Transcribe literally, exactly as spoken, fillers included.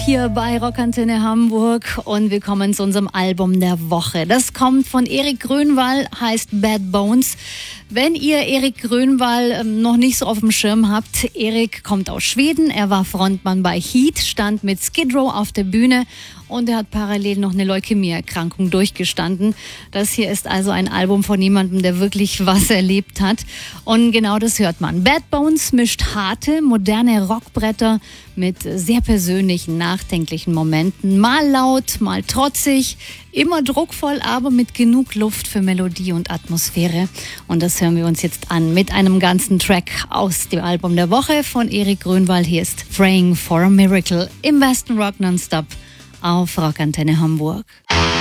Hier bei Rockantenne Hamburg und wir kommen zu unserem Album der Woche. Das kommt von Erik Grönwall, heißt Bad Bones. Wenn ihr Erik Grönwall noch nicht so auf dem Schirm habt, Erik kommt aus Schweden, er war Frontmann bei Heat, stand mit Skid Row auf der Bühne und er hat parallel noch eine Leukämieerkrankung durchgestanden. Das hier ist also ein Album von jemandem, der wirklich was erlebt hat. Und genau das hört man. Bad Bones mischt harte, moderne Rockbretter mit sehr persönlichen, nachdenklichen Momenten. Mal laut, mal trotzig, immer druckvoll, aber mit genug Luft für Melodie und Atmosphäre. Und das hören wir uns jetzt an mit einem ganzen Track aus dem Album der Woche von Erik Grönwall. Hier ist Praying for a Miracle im Westen Rock Nonstop auf Rockantenne Hamburg.